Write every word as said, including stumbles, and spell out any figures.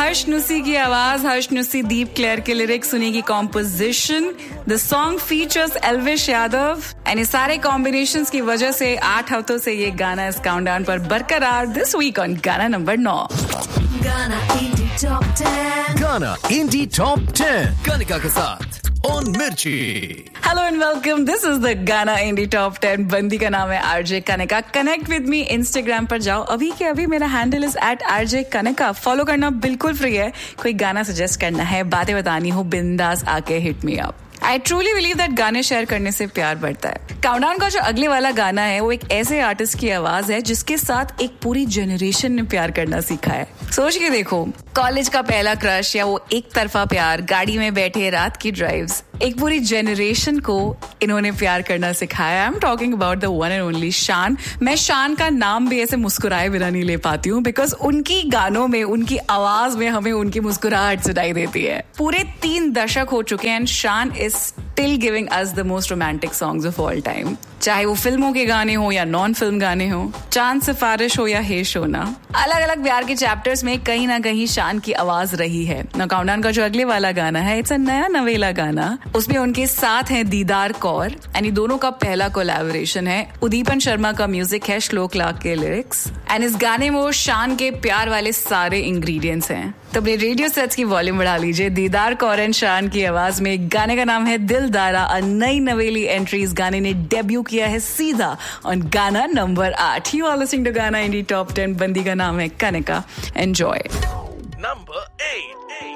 हर्ष नुसी की आवाज, हर्ष नुसी, दीप क्लेयर के लिरिक्स, सुनी की composition. The song features Elvish Yadav and ये सारे कॉम्बिनेशंस की वजह से आठ हफ्तों से ये गाना इस काउंटडाउन पर बरकरार. दिस वीक ऑन गाना नंबर नौ. गाना इंडी टॉप टेन. गाना इंडी टॉप टेन कनिका के साथ ऑन मिर्ची. Hello and welcome. This is the गाना इंडी टॉप टेन. बंदी का नाम है RJ Kanika. Connect with me Instagram पर जाओ. अभी के अभी मेरा handle is eight RJ Kanika. Follow करना बिल्कुल फ्री है. कोई गाना सजेस्ट करना है, बातें बतानी हो, बिंदास आके hit me up. I truly believe that गाने शेयर करने से प्यार बढ़ता है. काउंटडाउन का जो अगले वाला गाना है वो एक ऐसे आर्टिस्ट की आवाज है जिसके साथ एक पूरी जनरेशन ने प्यार करना सीखा है. सोच के देखो, कॉलेज का पहला क्रश या वो एक तरफा प्यार, गाड़ी में बैठे रात की ड्राइव्स, एक पूरी जनरेशन को इन्होंने प्यार करना सिखाया. I am talking about the one and only शान. मैं शान का नाम भी ऐसे मुस्कुराए बिना नहीं ले पाती हूँ बिकॉज उनकी गानों में, उनकी आवाज में हमें उनकी मुस्कुराहट सुनाई देती है. पूरे तीन दशक हो चुके हैं एंड शान is still giving us the most romantic songs of all time. चाहे वो फिल्मों के गाने हो या नॉन फिल्म गाने हो, चांद सिफारिश हो या हे शोना, अलग अलग प्यार के चैप्टर्स में कहीं ना कहीं शान की आवाज रही है. ना काउंटडाउन का जो अगले वाला गाना है, इट्स अ नया नवेला गाना. उसमें उनके साथ हैं दीदार कौर एंड ये दोनों का पहला कोलैबोरेशन है. उदीपन शर्मा का म्यूजिक है, श्लोक लाख के लिरिक्स एंड इस गाने में वो शान के प्यार वाले सारे इंग्रेडिएंट्स हैं. तो अपने रेडियो सेट्स की वॉल्यूम बढ़ा लीजिए. दीदार कौर एंड शान की आवाज में गाने का नाम है दिलदारा. अ नई नवेली एंट्री. इस गाने ने डेब्यू किया है सीधा ऑन गाना नंबर आठ. यू आर लिसनिंग टू गाना इंडी टॉप टेन. बंदी का नाम है कनिका. एंजॉय. Number eight.